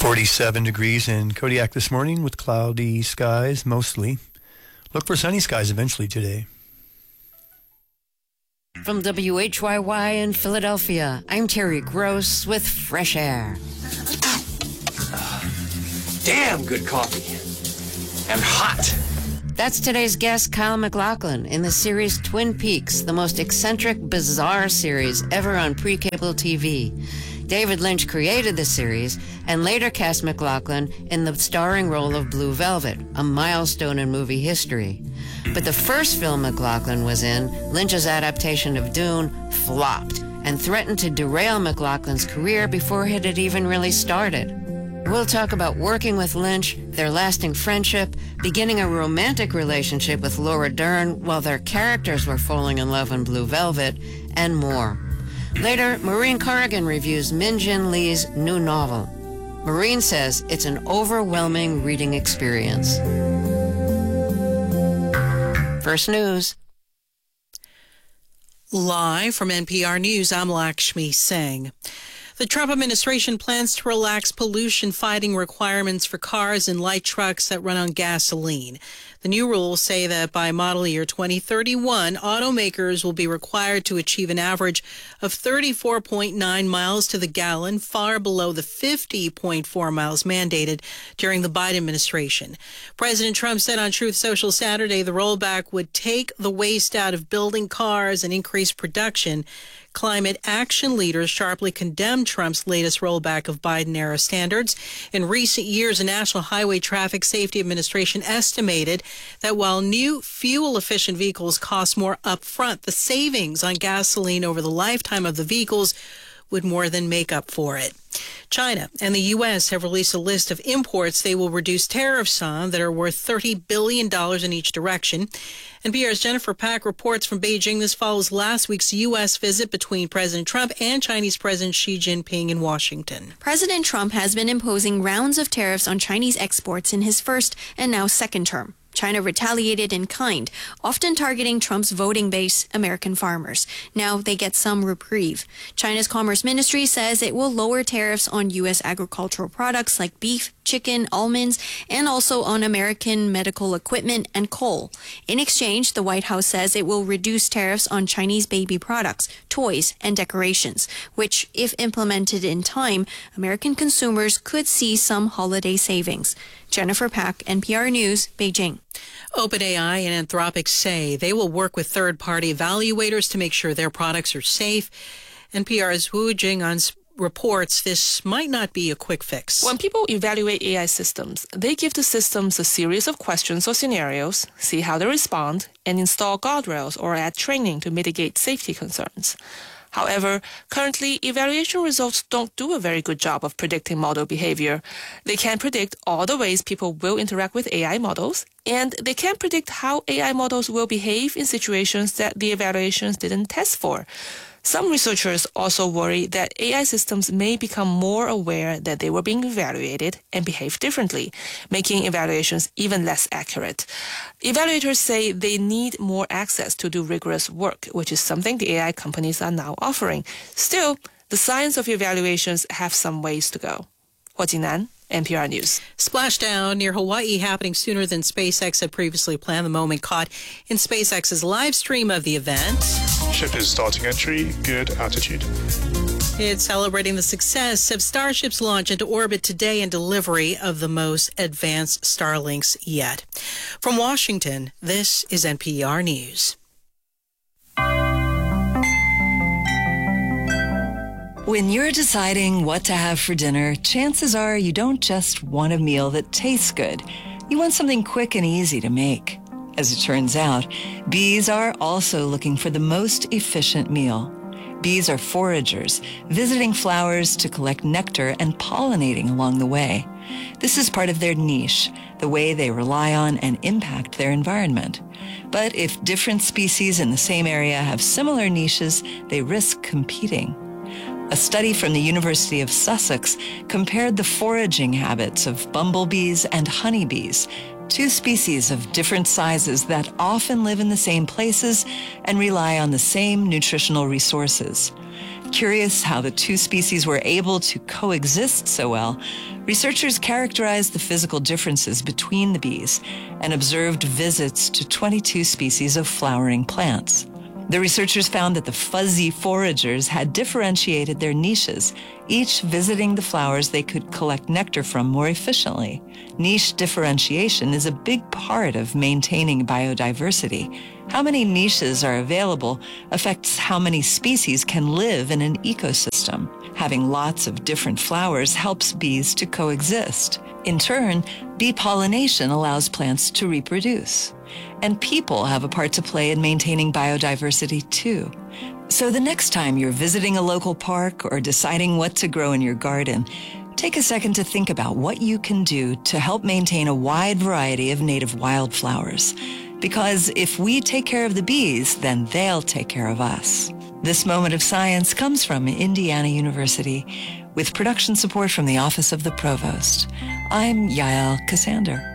47 degrees in Kodiak this morning with cloudy skies mostly. Look for sunny skies eventually today. From WHYY in Philadelphia, I'm Terry Gross with Fresh Air. Damn good coffee. And hot. That's today's guest, Kyle MacLachlan, in the series Twin Peaks, the most eccentric, bizarre series ever on pre-cable TV. David Lynch created the series and later cast MacLachlan in the starring role of Blue Velvet, a milestone in movie history. But the first film MacLachlan was in, Lynch's adaptation of Dune, flopped and threatened to derail MacLachlan's career before it had even really started. We'll talk about working with Lynch, their lasting friendship, beginning a romantic relationship with Laura Dern while their characters were falling in love in Blue Velvet, and more. Later, Maureen Corrigan reviews Min Jin Lee's new novel. Maureen says it's an overwhelming reading experience. First News. Live from NPR News, I'm Lakshmi Singh. The Trump administration plans to relax pollution-fighting requirements for cars and light trucks that run on gasoline. The new rules say that by model year 2031, automakers will be required to achieve an average of 34.9 miles to the gallon, far below the 50.4 miles mandated during the Biden administration. President Trump said on Truth Social Saturday the rollback would take the waste out of building cars and increase production. Climate action leaders sharply condemned Trump's latest rollback of Biden-era standards. In recent years, the National Highway Traffic Safety Administration estimated that while new fuel-efficient vehicles cost more upfront, the savings on gasoline over the lifetime of the vehicles would more than make up for it. China and the U.S. have released a list of imports they will reduce tariffs on that are worth $30 billion in each direction. NPR's Jennifer Pack reports from Beijing. This follows last week's U.S. visit between President Trump and Chinese President Xi Jinping in Washington. President Trump has been imposing rounds of tariffs on Chinese exports in his first and now second term. China retaliated in kind, often targeting Trump's voting base, American farmers. Now they get some reprieve. China's Commerce Ministry says it will lower tariffs on U.S. agricultural products like beef, chicken, almonds, and also on American medical equipment and coal. In exchange, the White House says it will reduce tariffs on Chinese baby products, toys, and decorations, which, if implemented in time, American consumers could see some holiday savings. Jennifer Pack, NPR News, Beijing. OpenAI and Anthropic say they will work with third-party evaluators to make sure their products are safe. NPR's Wu Jing'an reports this might not be a quick fix. When people evaluate AI systems, they give the systems a series of questions or scenarios, see how they respond, and install guardrails or add training to mitigate safety concerns. However, currently, evaluation results don't do a very good job of predicting model behavior. They can't predict all the ways people will interact with AI models, and they can't predict how AI models will behave in situations that the evaluations didn't test for. Some researchers also worry that AI systems may become more aware that they were being evaluated and behave differently, making evaluations even less accurate. Evaluators say they need more access to do rigorous work, which is something the AI companies are now offering. Still, the science of evaluations have some ways to go. Hua Jingnan, NPR News. Splashdown near Hawaii happening sooner than SpaceX had previously planned. The moment caught in SpaceX's live stream of the event. Ship is starting entry, good altitude. It's celebrating the success of Starship's launch into orbit today and delivery of the most advanced Starlinks yet. From Washington, this is NPR News. When you're deciding what to have for dinner, chances are you don't just want a meal that tastes good. You want something quick and easy to make. As it turns out, bees are also looking for the most efficient meal. Bees are foragers, visiting flowers to collect nectar and pollinating along the way. This is part of their niche, the way they rely on and impact their environment. But if different species in the same area have similar niches, they risk competing. A study from the University of Sussex compared the foraging habits of bumblebees and honeybees, two species of different sizes that often live in the same places and rely on the same nutritional resources. Curious how the two species were able to coexist so well, researchers characterized the physical differences between the bees and observed visits to 22 species of flowering plants. The researchers found that the fuzzy foragers had differentiated their niches, each visiting the flowers they could collect nectar from more efficiently. Niche differentiation is a big part of maintaining biodiversity. How many niches are available affects how many species can live in an ecosystem. Having lots of different flowers helps bees to coexist. In turn, bee pollination allows plants to reproduce. And people have a part to play in maintaining biodiversity too. So the next time you're visiting a local park or deciding what to grow in your garden, take a second to think about what you can do to help maintain a wide variety of native wildflowers. Because if we take care of the bees, then they'll take care of us. This Moment of Science comes from Indiana University with production support from the Office of the Provost. I'm Yael Cassander.